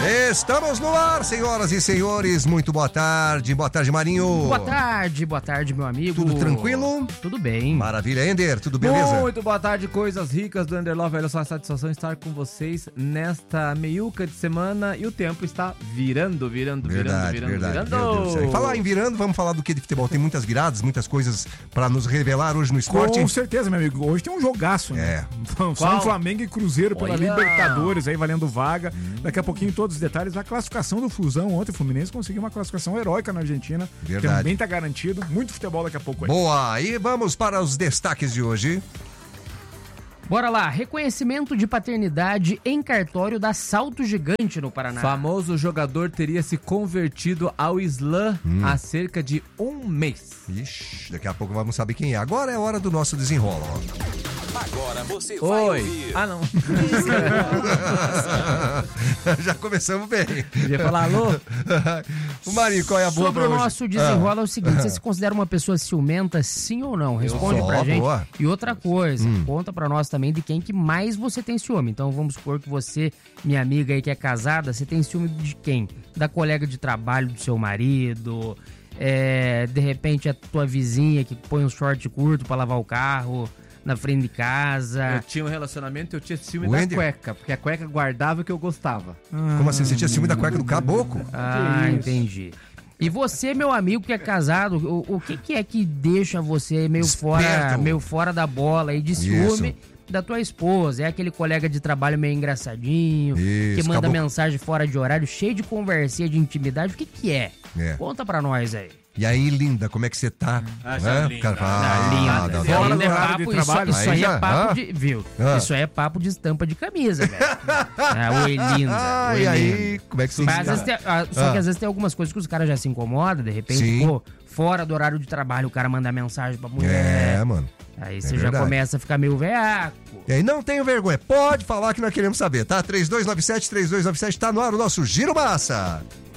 Estamos no ar, senhoras e senhores. Muito boa tarde. Boa tarde, Marinho. Boa tarde, meu amigo. Tudo tranquilo? Tudo bem. Maravilha, Ender. Tudo beleza? Muito boa tarde, coisas ricas do Ender Love. Olha só, a satisfação estar com vocês nesta meiuca de semana e o tempo está virando. Verdade. Meu Deus do céu. Falar em virando, vamos falar do que de futebol? Tem muitas viradas, muitas coisas pra nos revelar hoje no esporte. Com certeza, meu amigo. Hoje tem um jogaço, né? Só um Flamengo e Cruzeiro pela Libertadores aí valendo vaga. Daqui a pouquinho todos os detalhes. A classificação do Flusão ontem, o Fluminense conseguiu uma classificação heróica na Argentina. Verdade. Também tá garantido. Muito futebol daqui a pouco aí. Boa, e vamos para os destaques de hoje. Bora lá, reconhecimento de paternidade em cartório da Salto Gigante no Paraná. Famoso jogador teria se convertido ao Islã há cerca de um mês. Ixi, daqui a pouco vamos saber quem é. Agora é hora do nosso desenrola, ó. Agora você vai ouvir. Ah, não. Já começamos bem. Queria falar alô? O Marinho, qual é a boa Sobre pra o hoje? nosso desenrola é o seguinte, você se considera uma pessoa ciumenta, sim ou não? Responde sou, pra gente. boa. E outra coisa, conta pra nós também de quem que mais você tem ciúme. Então vamos supor que você, minha amiga aí que é casada, você tem ciúme de quem? Da colega de trabalho do seu marido, de repente a tua vizinha que põe um short curto pra lavar o carro na frente de casa. Eu tinha um relacionamento e eu tinha ciúme O da Ender? cueca, porque a cueca guardava o que eu gostava. Como assim? Você tinha ciúme da cueca do caboclo? Ah, entendi. E você, meu amigo que é casado, o que é que deixa você Esperto. meio fora da bola aí de ciúme da tua esposa? É aquele colega de trabalho meio engraçadinho, Isso, que manda acabou. mensagem fora de horário, cheio de conversinha, de intimidade. O que é? Conta pra nós aí. E aí, linda, como é que você tá? linda. Cara, Linda. Fora Linda do é horário papo, de trabalho. isso aí já- é papo de... Viu? Ah. Isso aí é papo de estampa de camisa, velho. Oi, linda. Oi, e aí, linda. como é que você Mas às vezes só que às vezes tem algumas coisas que os caras já se incomodam, de repente, Sim. pô, fora do horário de trabalho, o cara manda mensagem pra mulher. mano. Aí você já verdade. começa a ficar meio veaco. E aí, não tenho vergonha. Pode falar que nós queremos saber, tá? 3297, tá no ar o nosso Giro Massa.